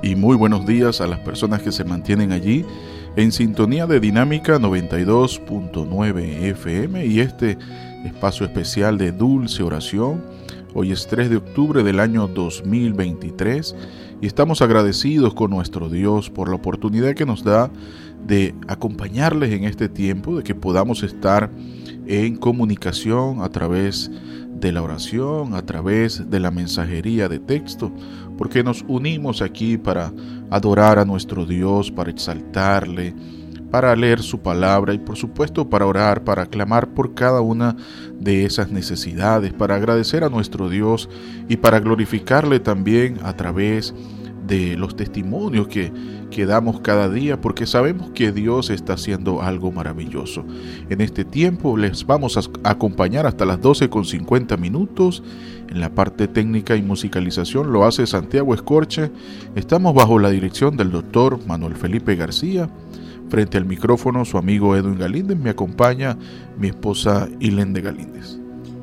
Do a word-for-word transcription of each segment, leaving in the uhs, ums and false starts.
y muy buenos días a las personas que se mantienen allí en sintonía de Dinámica noventa y dos punto nueve F M y este espacio especial de Dulce Oración. Hoy es tres de octubre del año dos mil veintitrés y estamos agradecidos con nuestro Dios por la oportunidad que nos da de acompañarles en este tiempo, de que podamos estar en comunicación a través de la oración, a través de la mensajería de texto, porque nos unimos aquí para adorar a nuestro Dios, para exaltarle, para leer su palabra y por supuesto para orar, para clamar por cada una de esas necesidades, para agradecer a nuestro Dios y para glorificarle también a través de los testimonios que, que damos cada día, porque sabemos que Dios está haciendo algo maravilloso. En este tiempo les vamos a acompañar hasta las doce con cincuenta minutos. En la parte técnica y musicalización lo hace Santiago Escorche. Estamos bajo la dirección del doctor Manuel Felipe García. Frente al micrófono su amigo Edwin Galíndez, me acompaña mi esposa Ilende Galíndez.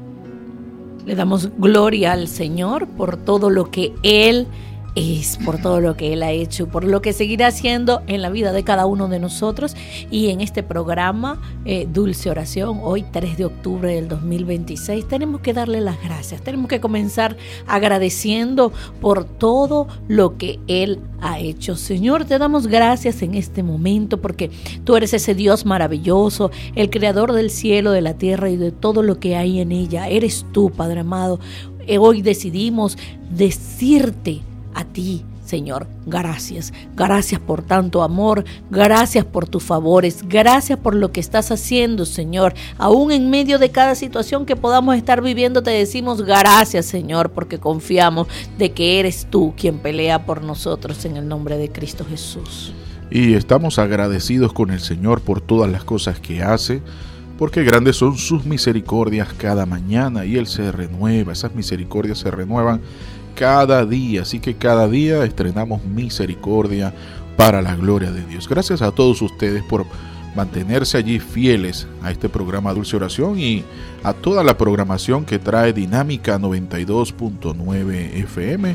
Le damos gloria al Señor por todo lo que Él es, por todo lo que Él ha hecho, por lo que seguirá haciendo en la vida de cada uno de nosotros y en este programa eh, Dulce Oración, hoy tres de octubre del dos mil veintiséis, tenemos que darle las gracias, tenemos que comenzar agradeciendo por todo lo que Él ha hecho. Señor, te damos gracias en este momento porque tú eres ese Dios maravilloso, el creador del cielo, de la tierra y de todo lo que hay en ella. Eres tú, Padre amado. Hoy decidimos decirte a ti, Señor, gracias. Gracias por tanto amor, gracias por tus favores, gracias por lo que estás haciendo, Señor. Aún en medio de cada situación que podamos estar viviendo, te decimos gracias, Señor, porque confiamos de que eres tú quien pelea por nosotros en el nombre de Cristo Jesús. Y estamos agradecidos con el Señor por todas las cosas que hace, porque grandes son sus misericordias cada mañana y Él se renueva, esas misericordias se renuevan cada día, así que cada día estrenamos misericordia para la gloria de Dios. Gracias a todos ustedes por mantenerse allí fieles a este programa Dulce Oración y a toda la programación que trae Dinámica noventa y dos punto nueve F M,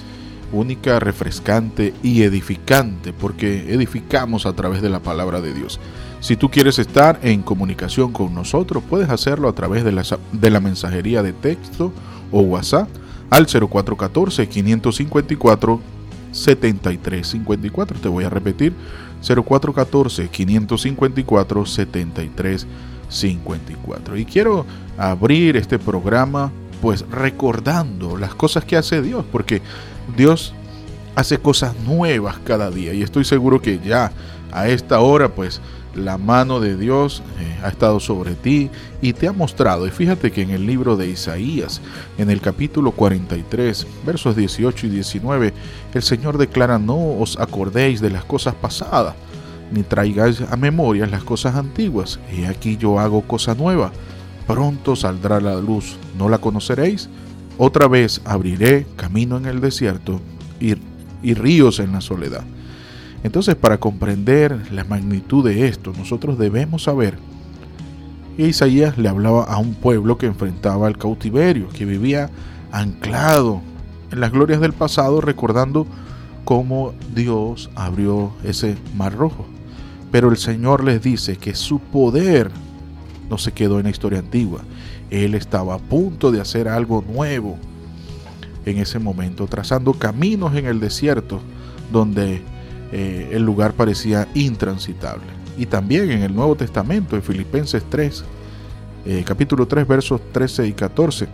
única, refrescante y edificante, porque edificamos a través de la palabra de Dios. Si tú quieres estar en comunicación con nosotros, puedes hacerlo a través de la, de la mensajería de texto o WhatsApp al cero cuatro uno cuatro, cinco cinco cuatro, siete tres cinco cuatro. Te voy a repetir, cero cuatro uno cuatro, cinco cinco cuatro, siete tres cinco cuatro. Y quiero abrir este programa pues recordando las cosas que hace Dios, porque Dios hace cosas nuevas cada día y estoy seguro que ya a esta hora pues la mano de Dios eh, ha estado sobre ti y te ha mostrado. Y fíjate que en el libro de Isaías, en el capítulo cuarenta y tres, versos dieciocho y diecinueve, el Señor declara: no os acordéis de las cosas pasadas, ni traigáis a memoria las cosas antiguas. He aquí yo hago cosa nueva, pronto saldrá la luz, ¿no la conoceréis? Otra vez abriré camino en el desierto y, y ríos en la soledad. Entonces, para comprender la magnitud de esto, nosotros debemos saber que Isaías le hablaba a un pueblo que enfrentaba el cautiverio, que vivía anclado en las glorias del pasado, recordando cómo Dios abrió ese mar rojo. Pero el Señor les dice que su poder no se quedó en la historia antigua. Él estaba a punto de hacer algo nuevo en ese momento, trazando caminos en el desierto donde Eh, el lugar parecía intransitable. Y también en el Nuevo Testamento, en Filipenses tres, eh, capítulo tres, versos trece y catorce,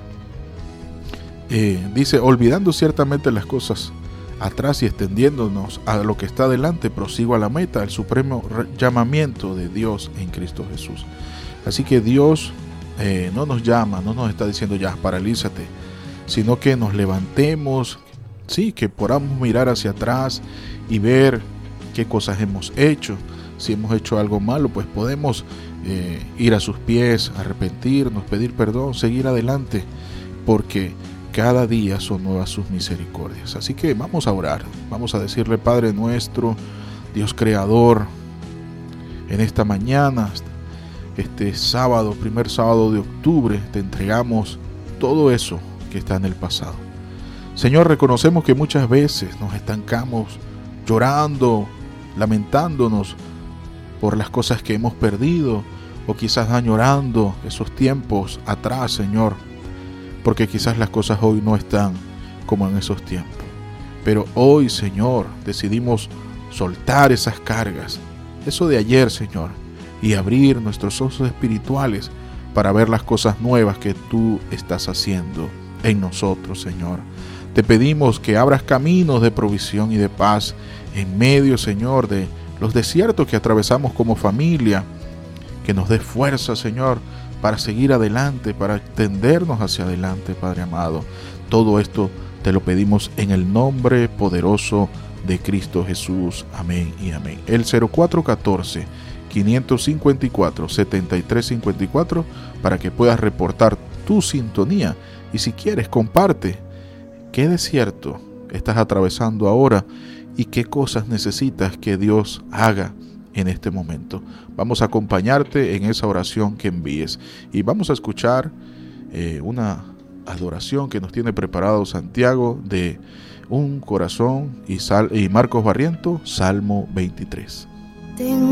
eh, dice: olvidando ciertamente las cosas atrás y extendiéndonos a lo que está delante, prosigo a la meta, el supremo llamamiento de Dios en Cristo Jesús. Así que Dios eh, no nos llama, no nos está diciendo ya paralízate, sino que nos levantemos, sí, que podamos mirar hacia atrás y ver qué cosas hemos hecho. Si hemos hecho algo malo, pues podemos eh, ir a sus pies, arrepentirnos, pedir perdón, seguir adelante, porque cada día son nuevas sus misericordias. Así que vamos a orar, vamos a decirle: Padre nuestro, Dios creador, en esta mañana, este sábado, primer sábado de octubre, te entregamos todo eso que está en el pasado. Señor, reconocemos que muchas veces nos estancamos llorando, lamentándonos por las cosas que hemos perdido, o quizás añorando esos tiempos atrás, Señor, porque quizás las cosas hoy no están como en esos tiempos. Pero hoy, Señor, decidimos soltar esas cargas, eso de ayer, Señor, y abrir nuestros ojos espirituales para ver las cosas nuevas que tú estás haciendo en nosotros, Señor. Te pedimos que abras caminos de provisión y de paz en medio, Señor, de los desiertos que atravesamos como familia, que nos des fuerza, Señor, para seguir adelante, para extendernos hacia adelante, Padre amado. Todo esto te lo pedimos en el nombre poderoso de Cristo Jesús. Amén y amén. El cero cuatro uno cuatro, cinco cinco cuatro, siete tres cinco cuatro para que puedas reportar tu sintonía. Y si quieres, comparte qué desierto estás atravesando ahora y qué cosas necesitas que Dios haga en este momento. Vamos a acompañarte en esa oración que envíes y vamos a escuchar eh, una adoración que nos tiene preparado Santiago de Un Corazón y, Sal, y Marcos Barriento, Salmo veintitrés.